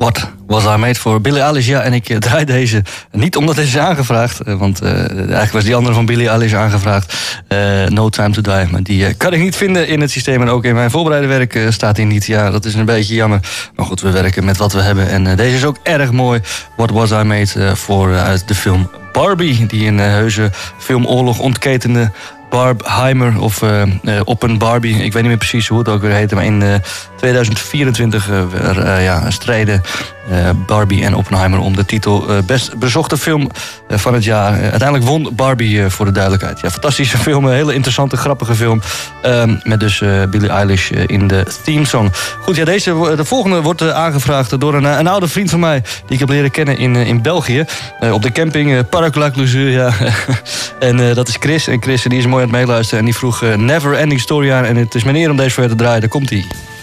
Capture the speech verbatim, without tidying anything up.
What Was I Made For? Billie Eilish, ja, en ik uh, draai deze niet omdat deze is aangevraagd, uh, want uh, eigenlijk was die andere van Billie Eilish aangevraagd, uh, No Time To Die, maar die uh, kan ik niet vinden in het systeem en ook in mijn voorbereide werk uh, staat die niet. Ja, dat is een beetje jammer, maar goed, we werken met wat we hebben en uh, deze is ook erg mooi. What Was I Made uh, For uh, uit de film Barbie, die een uh, heuse filmoorlog ontketende Barbenheimer of uh, uh, op een Barbie. Ik weet niet meer precies hoe het ook weer heette, maar in uh, tweeduizend vierentwintig uh, uh, ja, strijden uh, Barbie en Oppenheimer om de titel uh, best bezochte film uh, van het jaar. Uh, uiteindelijk won Barbie uh, voor de duidelijkheid. Ja, fantastische film, een hele interessante, grappige film. Uh, met dus uh, Billie Eilish uh, in de themesong. Goed, ja, deze, de volgende wordt uh, aangevraagd door een, een oude vriend van mij die ik heb leren kennen in, uh, in België. Uh, op de camping uh, Parc La Clusure, ja. En uh, dat is Chris. En Chris die is mooi aan het meeluisteren en die vroeg uh, Never Ending Story aan. En het is mijn eer om deze voor je te draaien. Daar komt-ie.